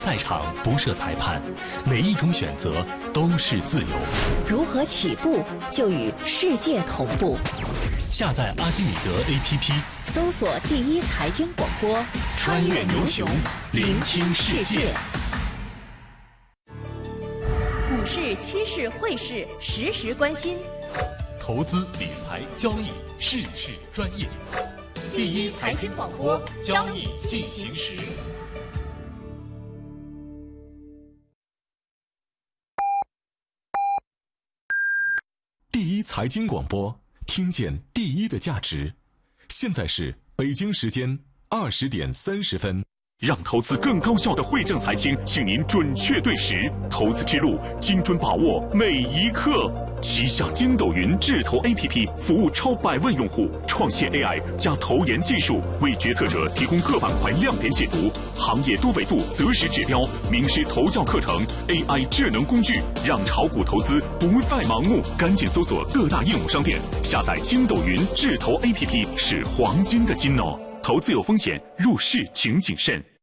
赛场不设裁判，每一种选择都是自由。 如何起步就与世界同步？ 下载阿基米德 APP， 搜索第一财经广播， 穿越牛熊，聆听世界。 股市、期市、汇市，时时关心。 投资理财交易，事事专业。第一财经广播，交易进行时。第一财经广播，听见第一的价值。现在是北京时间20点30分。 让投资更高效的汇正财经，请您准确对时，投资之路精准把握每一刻。旗下筋斗云智投 APP 服务超100万用户，创现 AI 加投研技术，为决策者提供各板块亮点解读、行业多维度择时指标、名师投教课程、AI 智能工具，让炒股投资不再盲目。赶紧搜索各大应用商店，下载筋斗云智投 APP， 是黄金的金哦。投资有风险，入市请谨慎。